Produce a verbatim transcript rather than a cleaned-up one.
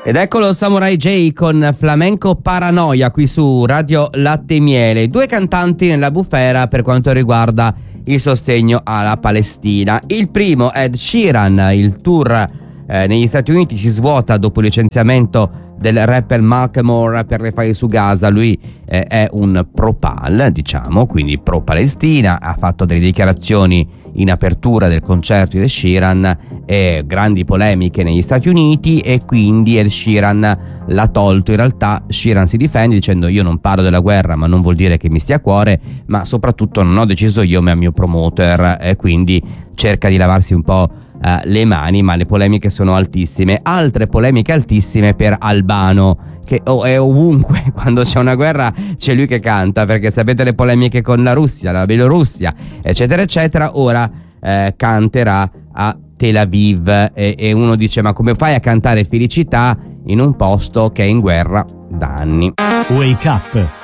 Ed eccolo Samurai J con Flamenco Paranoia qui su Radio Latte e Miele. Due cantanti nella bufera per quanto riguarda il sostegno alla Palestina. Il primo Ed Sheeran, il tour eh, negli Stati Uniti si svuota dopo il licenziamento del rapper Macklemore per le fai su Gaza. Lui eh, è un pro-pal, diciamo, quindi pro-Palestina, ha fatto delle dichiarazioni in apertura del concerto di Ed Sheeran e grandi polemiche negli Stati Uniti, e quindi Ed Sheeran l'ha tolto. In realtà Sheeran si difende dicendo: io non parlo della guerra, ma non vuol dire che mi stia a cuore, ma soprattutto non ho deciso io ma il mio promoter, e quindi cerca di lavarsi un po' Uh, le mani, ma le polemiche sono altissime. Altre polemiche altissime per Albano, che oh, è ovunque quando c'è una guerra c'è lui che canta, perché sapete le polemiche con la Russia, la Bielorussia, eccetera eccetera. Ora eh, canterà a Tel Aviv e, e uno dice: ma come fai a cantare felicità in un posto che è in guerra da anni? Wake Up